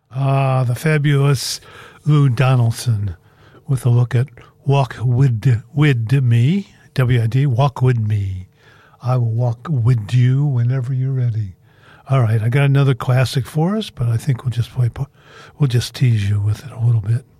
The fabulous Lou Donaldson with a look at Walk With Me, W-I-D, Walk With Me. I will walk with you whenever you're ready. All right, I got another classic for us, but I think we'll just tease you with it a little bit.